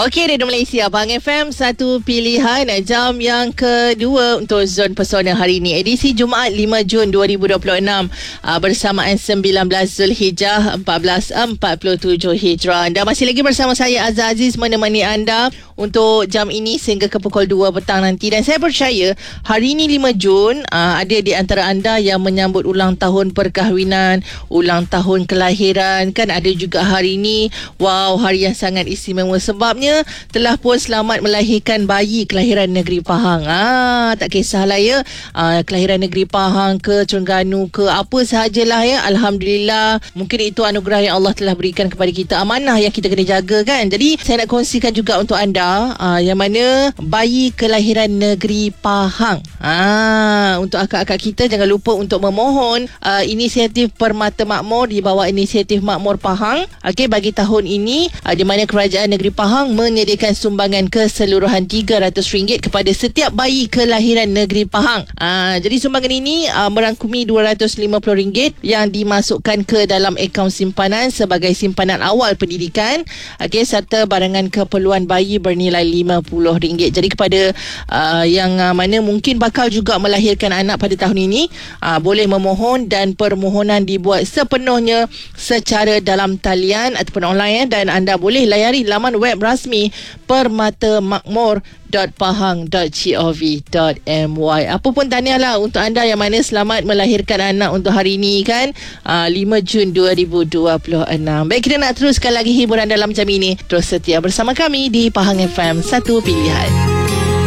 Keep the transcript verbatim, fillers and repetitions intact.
Okey, Radio Malaysia, Pahang F M, satu pilihan jam yang kedua untuk Zon Pesona hari ini. Edisi Jumaat lima Jun dua ribu dua puluh enam uh, bersamaan sembilan belas Zulhijjah empat belas empat puluh tujuh Hijrah. Anda masih lagi bersama saya Azhar Aziz menemani anda untuk jam ini sehingga ke pukul dua petang nanti. Dan saya percaya hari ini lima Jun uh, ada di antara anda yang menyambut ulang tahun perkahwinan, ulang tahun kelahiran. Kan ada juga hari ini, wow, hari yang sangat istimewa sebabnya telah pun selamat melahirkan bayi kelahiran negeri Pahang. Ah, tak kisahlah ya, ah, kelahiran negeri Pahang ke Terengganu ke apa sahajalah ya. Alhamdulillah, mungkin itu anugerah yang Allah telah berikan kepada kita, amanah yang kita kena jaga kan. Jadi saya nak kongsikan juga untuk anda ah, yang mana bayi kelahiran negeri Pahang. Ah, untuk akak-akak kita jangan lupa untuk memohon ah, inisiatif Permata Makmur di bawah inisiatif Makmur Pahang. Okey, bagi tahun ini ah, di mana Kerajaan Negeri Pahang menyediakan sumbangan keseluruhan tiga ratus ringgit kepada setiap bayi kelahiran negeri Pahang. Aa, jadi sumbangan ini aa, merangkumi dua ratus lima puluh ringgit yang dimasukkan ke dalam akaun simpanan sebagai simpanan awal pendidikan, okay, serta barangan keperluan bayi bernilai lima puluh ringgit. Jadi kepada aa, yang aa, mana mungkin bakal juga melahirkan anak pada tahun ini, aa, boleh memohon dan permohonan dibuat sepenuhnya secara dalam talian ataupun online, dan anda boleh layari laman web rasmi permatamakmur dot pahang dot gov dot my. Apa pun tahniahlah untuk anda yang mana selamat melahirkan anak untuk hari ini kan, uh, lima Jun dua ribu dua puluh enam. Baik, kita nak teruskan lagi hiburan dalam jam ini. Terus setia bersama kami di Pahang F M, satu pilihan.